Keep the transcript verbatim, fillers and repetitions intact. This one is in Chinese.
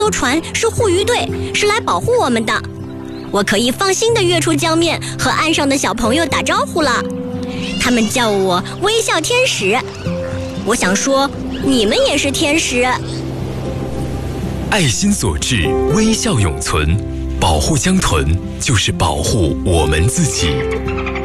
船是护渔队，是来保护我们的。我可以放心地跃出江面，和岸上的小朋友打招呼了。他们叫我微笑天使。我想说，你们也是天使。 爱心所致，微笑永存。保护江豚，就是保护我们自己。